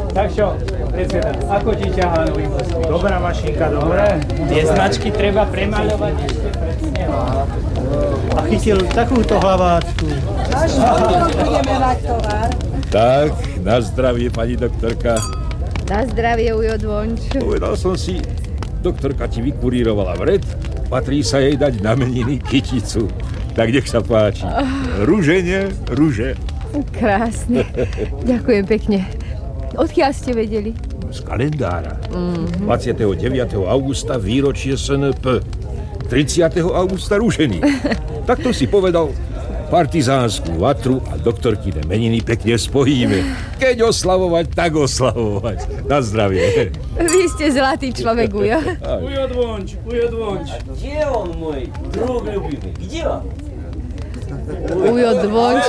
Tak čo, predseda, ako ti ťahá nový postoj? Dobrá mašinka, dobré. Tie značky treba premaľovať ešte pred sneho. A chytil takúto hlaváčku. Budeme mať tovar. Tak, na zdravie, pani doktorka. Na zdravie, Ujo Dvonč. Povedal som si, doktorka ti vykurírovala vred, patrí sa jej dať na meniny kyticu. Tak nech sa páči. Ruženie, ruže. Krásne. Ďakujem pekne. Odkiaľ ste vedeli? Z kalendára. 29. augusta výročie SNP. 30. augusta rušený. Takto si povedal, partizánsku vatru a doktorkine meniny pekne spojíme. Keď oslavovať, tak oslavovať. Na zdravie. Vy ste zlatý človek, Ujo. Ujo Dvonč. Где он, мой друг любимый? Где он? Ujo Dvonč.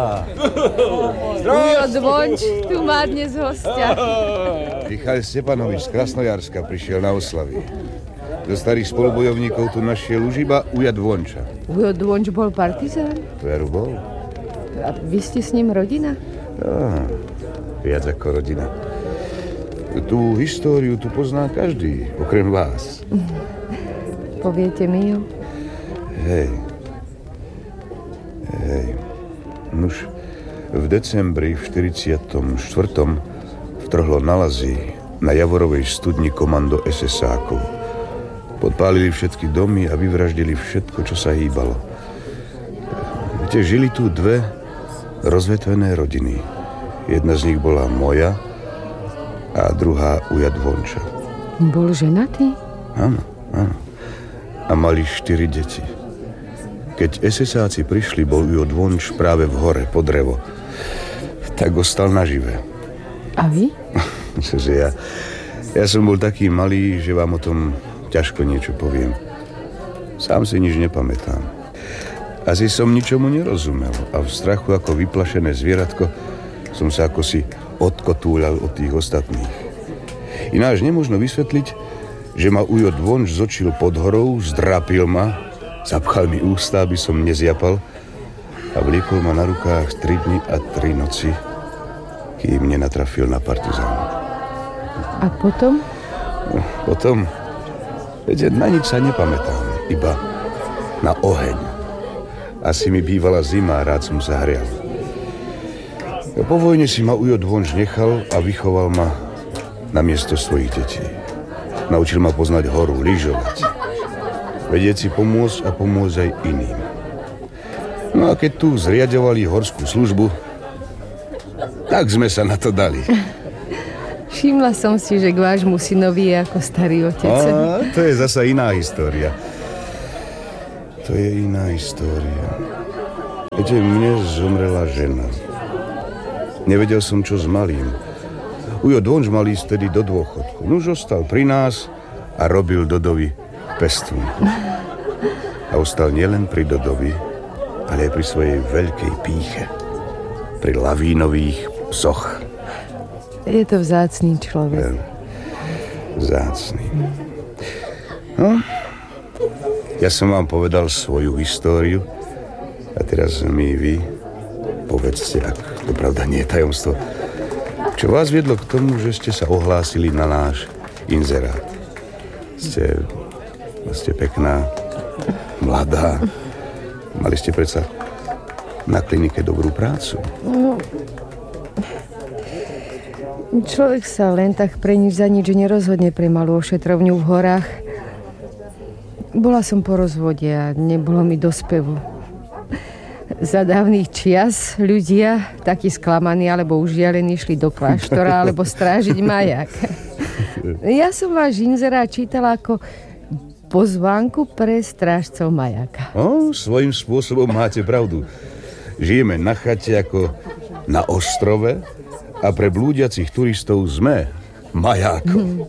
Ujo Dvonč, tu má dnes hostia. Michal Stepanovič z Krasnojarska prišiel na oslavy. Do starých spolubojovníkov tu našiel už iba Uja Dvonča. Ujo Dvonč bol partizán? Veru bol. A vy ste s ním rodina? Viac ako rodina. Tú históriu tu pozná každý, okrem vás. Poviete mi ju? Hej. Nuž, v decembri v 44. vtrhlo na Lazy na Javorovej studni komando SS-ákov. Podpálili všetky domy a vyvraždili všetko, čo sa hýbalo. Viete, žili tu dve rozvetvené rodiny. Jedna z nich bola moja a druhá Uja Dvonča. Bol ženatý? Áno. A mali 4 deti. Keď SS-áci prišli, bol Ujo Dvonč práve v hore, po drevo. Tak ostal nažive. A vy? Čože ja som bol taký malý, že vám o tom ťažko niečo poviem. Sám si nič nepamätám. Asi som ničomu nerozumel a v strachu ako vyplašené zvieratko som sa ako si odkotúľal od tých ostatných. Ináč nemožno vysvetliť, že ma Ujo Dvonč zočil pod horou, zdrápil ma, zapchal mi ústa, aby som nezjapal a vliekol ma na rukách 3 dni a 3 noci, kým nenatrafil na partizánu. A potom? Potom, viete, na nič sa nepamätám, iba na oheň. Asi mi bývala zima a rád som sa hrial. Po vojne si ma Ujo Dvonč nechal a vychoval ma na miesto svojich detí. Naučil ma poznať horu, lyžovať. Vedieť si pomôcť a pomôcť aj iným. No a keď tu zriaďovali horskú službu, tak sme sa na to dali. Všimla som si, že k vášmu synovi je ako starý otec. A to je zasa iná história. To je iná história. Viete, mne zomrela žena. Nevedel som, čo s malým. Ujo Dvonč mal ísť tedy do dôchodku. Nuž ostal pri nás a robil Dodovi pestúnku. A ostal nielen pri Dodovi, ale aj pri svojej veľkej pýche. Pri lavínových psoch. Je to vzácný človek. Vzácný. No, ja som vám povedal svoju históriu a teraz mi vy povedzte, ak to pravda nie je tajomstvo, čo vás viedlo k tomu, že ste sa ohlásili na náš inzerát. Ste pekná, mladá. Mali ste predsa na klinike dobrú prácu. Človek sa len tak pre nič za nič nerozhodne pre malú ošetrovňu v horách. Bola som po rozvode a nebolo mi do spevu. Za dávnych čias ľudia, takí sklamaní alebo užialení, šli do kláštora alebo strážiť maják. Ja som váš inzerát čítala ako pozvánku pre strážcov majáka. Svojím spôsobom máte pravdu. Žijeme na chate ako na ostrove a pre blúdiacich turistov sme majákom.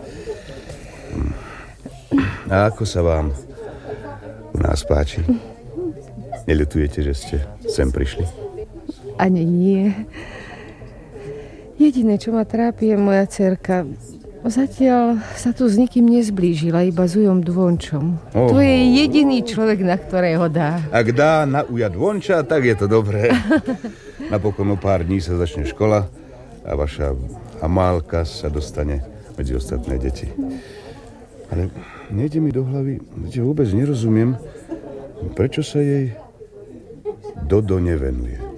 A ako sa vám u nás páči? Neľutujete, že ste sem prišli? Ani nie. Jediné, čo ma trápi, je moja dcerka. Zatiaľ sa tu s nikým nezblížila, iba s Ujom Dvončom. To je jediný človek, na ktorého dá. Ak dá na Uja Dvonča, tak je to dobré. Napokon o pár dní sa začne škola a vaša Amálka sa dostane medzi ostatné deti. Ale nejde mi do hlavy, že vôbec nerozumiem, prečo sa jej Dodo nevenuje.